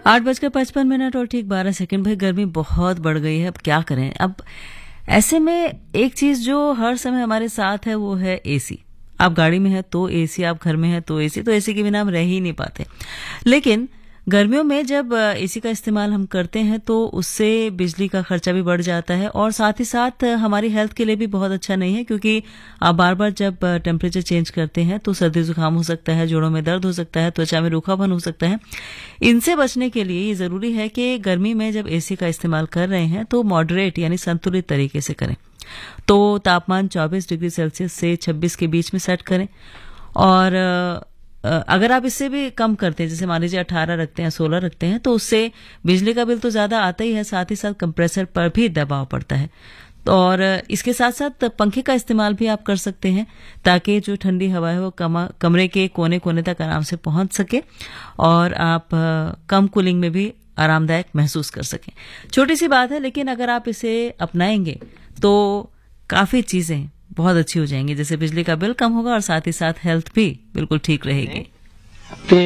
8:55 और ठीक 12 सेकंड। भाई गर्मी बहुत बढ़ गई है, अब क्या करें। अब ऐसे में एक चीज जो हर समय हमारे साथ है वो है एसी। आप गाड़ी में है तो एसी, आप घर में है तो एसी, तो एसी के बिना हम रह ही नहीं पाते। लेकिन गर्मियों में जब एसी का इस्तेमाल हम करते हैं तो उससे बिजली का खर्चा भी बढ़ जाता है और साथ ही साथ हमारी हेल्थ के लिए भी बहुत अच्छा नहीं है, क्योंकि आप बार बार जब टेम्परेचर चेंज करते हैं तो सर्दी जुकाम हो सकता है, जोड़ों में दर्द हो सकता है, त्वचा में रूखापन हो सकता है। इनसे बचने के लिए ये जरूरी है कि गर्मी में जब एसी का इस्तेमाल कर रहे हैं तो मॉडरेट यानी संतुलित तरीके से करें। तो तापमान 24 डिग्री सेल्सियस से 26 के बीच में सेट करें। और अगर आप इससे भी कम करते हैं, जैसे मान लीजिए 18 रखते हैं, 16 रखते हैं, तो उससे बिजली का बिल तो ज्यादा आता ही है, साथ ही साथ कंप्रेसर पर भी दबाव पड़ता है। और इसके साथ साथ पंखे का इस्तेमाल भी आप कर सकते हैं ताकि जो ठंडी हवा है वो कमरे के कोने कोने तक आराम से पहुंच सके और आप कम कूलिंग में भी आरामदायक महसूस कर सकें। छोटी सी बात है, लेकिन अगर आप इसे अपनाएंगे तो काफी चीजें बहुत अच्छी हो जाएंगी। जैसे बिजली का बिल कम होगा और साथ ही साथ हेल्थ भी बिल्कुल ठीक रहेगी।